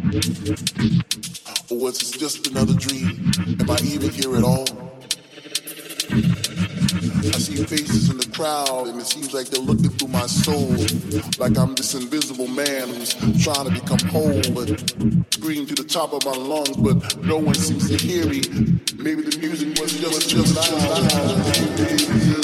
Or was it just another dream? Am I even here at all? I see faces in the crowd and it seems like they're looking through my soul, like I'm this invisible man who's trying to become whole, but scream to the top of my lungs, but no one seems to hear me. Maybe the music was just loud.